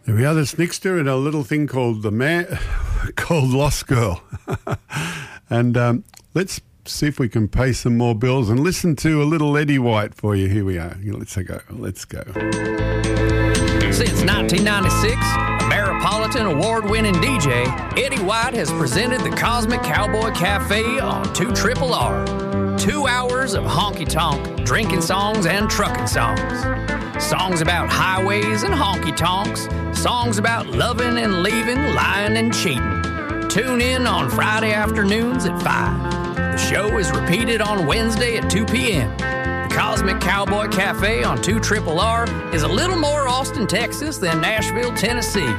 There we are, that's Nixter and a little thing called called Lost Girl. And let's see if we can pay some more bills and listen to a little Eddie White for you. Here we are. Let's go. Since 1996, Ameripolitan award-winning DJ Eddie White has presented the Cosmic Cowboy Cafe on 2 RRR. 2 hours of honky-tonk, drinking songs and trucking songs. Songs about highways and honky-tonks. Songs about loving and leaving, lying and cheating. Tune in on Friday afternoons at 5. The show is repeated on Wednesday at 2 p.m. The Cosmic Cowboy Cafe on 2 RRR is a little more Austin, Texas than Nashville, Tennessee.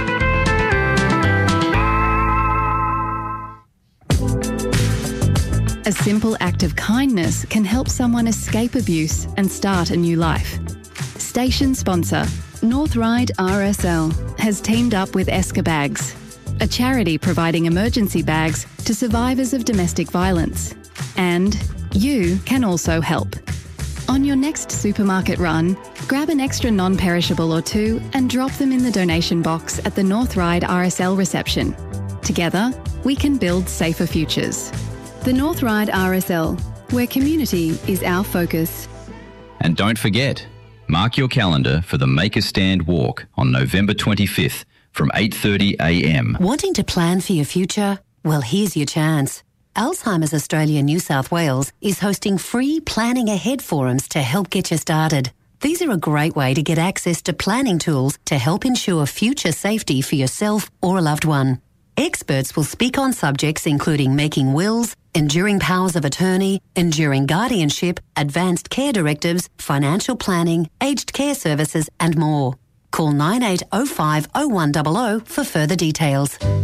A simple act of kindness can help someone escape abuse and start a new life. Station sponsor, Northride RSL, has teamed up with Esker Bags, a charity providing emergency bags to survivors of domestic violence. And you can also help. On your next supermarket run, grab an extra non-perishable or 2 and drop them in the donation box at the Northride RSL reception. Together, we can build safer futures. The Northride RSL, where community is our focus. And don't forget, mark your calendar for the Make a Stand walk on November 25th from 8:30am. Wanting to plan for your future? Well, here's your chance. Alzheimer's Australia New South Wales is hosting free Planning Ahead forums to help get you started. These are a great way to get access to planning tools to help ensure future safety for yourself or a loved one. Experts will speak on subjects including making wills, enduring powers of attorney, enduring guardianship, advanced care directives, financial planning, aged care services and more. Call 9805 0100 for further details. 2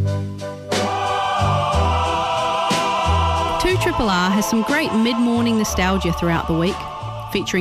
RRR has some great mid-morning nostalgia throughout the week, featuring